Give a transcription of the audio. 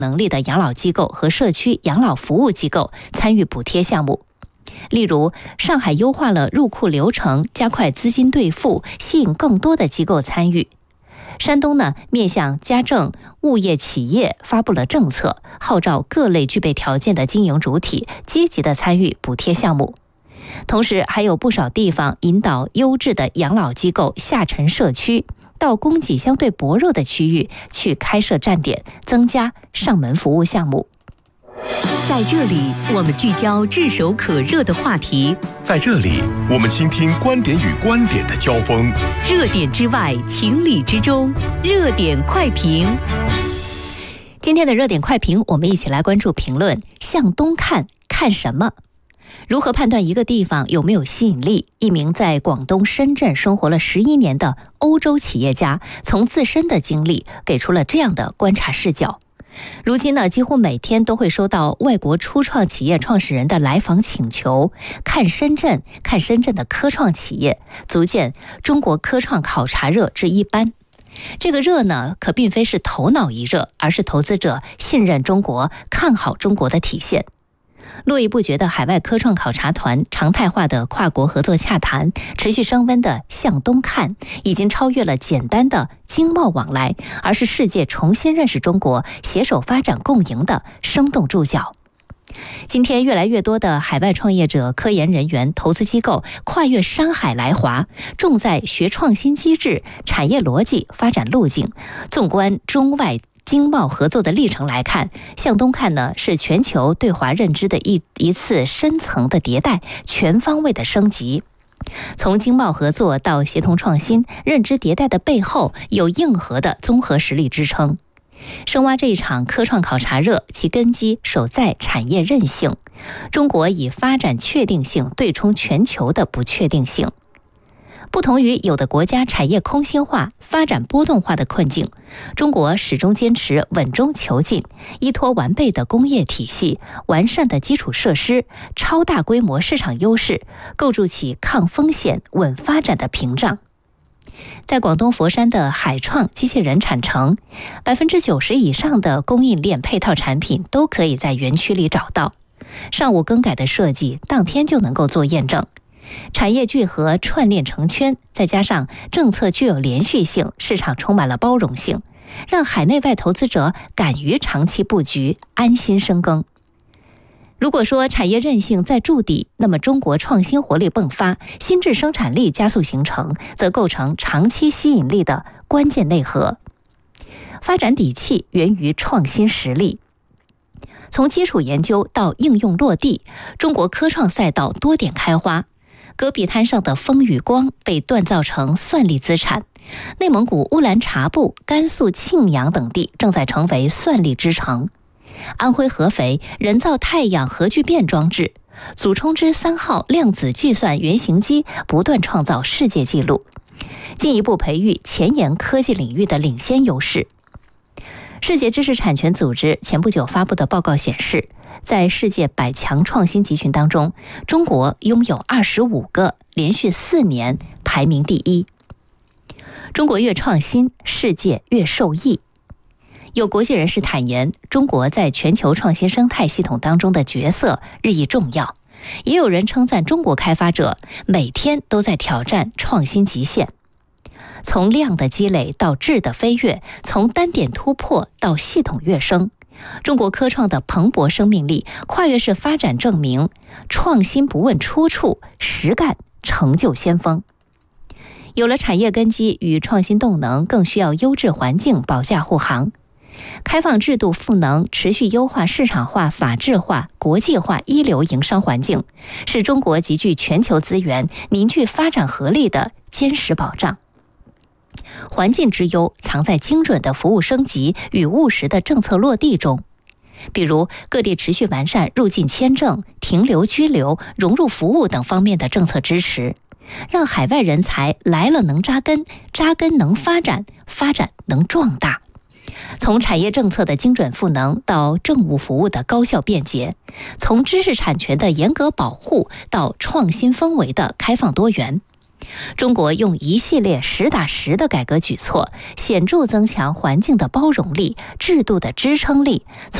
能力的养老机构和社区养老服务机构参与补贴项目。例如，上海优化了入库流程，加快资金兑付，吸引更多的机构参与。山东呢，面向家政、物业企业发布了政策，号召各类具备条件的经营主体积极的参与补贴项目。同时，还有不少地方引导优质的养老机构下沉社区，到供给相对薄弱的区域去开设站点，增加上门服务项目。 在这里，我们聚焦炙手可热的话题； 在这里，我们倾听观点与观点的交锋。 热点之外，情理之中，热点快评。 今天的热点快评，我们一起来关注评论：向东看，看什么？如何判断一个地方有没有吸引力？一名在广东深圳生活了11年的欧洲企业家，从自身的经历给出了这样的观察视角。如今呢，几乎每天都会收到外国初创企业创始人的来访请求，看深圳的科创企业，足见中国科创考察热之一般。这个热呢，可并非是头脑一热，而是投资者信任中国、看好中国的体现。络绎不绝的海外科创考察团，常态化的跨国合作洽谈，持续升温的向东看，已经超越了简单的经贸往来，而是世界重新认识中国、携手发展共赢的生动注脚。今天，越来越多的海外创业者、科研人员、投资机构跨越山海来华，重在学创新机制、产业逻辑、发展路径。纵观中外经贸合作的历程来看，向东看呢，是全球对华认知的一次深层的迭代，全方位的升级。从经贸合作到协同创新，认知迭代的背后有硬核的综合实力支撑。深挖这一场科创考察热，其根基守在产业韧性。中国以发展确定性对冲全球的不确定性。不同于有的国家产业空心化、发展波动化的困境，中国始终坚持稳中求进，依托完备的工业体系、完善的基础设施、超大规模市场优势，构筑起抗风险、稳发展的屏障。在广东佛山的海创机器人产城，90%以上的供应链配套产品都可以在园区里找到，上午更改的设计，当天就能够做验证。产业聚合串链成圈，再加上政策具有连续性，市场充满了包容性，让海内外投资者敢于长期布局，安心深耕。如果说产业韧性在筑底，那么中国创新活力迸发，新质生产力加速形成，则构成长期吸引力的关键内核。发展底气源于创新实力。从基础研究到应用落地，中国科创赛道多点开花。戈壁滩上的风与光被锻造成算力资产，内蒙古乌兰察布、甘肃庆阳等地正在成为算力之城。安徽合肥人造太阳核聚变装置，祖冲之3号量子计算原型机不断创造世界纪录，进一步培育前沿科技领域的领先优势。世界知识产权组织前不久发布的报告显示，在世界100强创新集群当中，中国拥有25个，连续4年排名第一。中国越创新，世界越受益。有国际人士坦言，中国在全球创新生态系统当中的角色日益重要。也有人称赞中国开发者每天都在挑战创新极限。从量的积累到质的飞跃，从单点突破到系统跃升，中国科创的蓬勃生命力跨越式发展证明，创新不问出处，实干成就先锋。有了产业根基与创新动能，更需要优质环境保驾护航。开放制度赋能，持续优化市场化、法治化、国际化一流营商环境，是中国集聚全球资源、凝聚发展合力的坚实保障。环境之优藏在精准的服务升级与务实的政策落地中。比如，各地持续完善入境签证、停留居留、融入服务等方面的政策支持，让海外人才来了能扎根，扎根能发展，发展能壮大。从产业政策的精准赋能到政务服务的高效便捷，从知识产权的严格保护到创新氛围的开放多元， 中国用一系列实打实的改革举措，显著增强环境的包容力、制度的支撑力，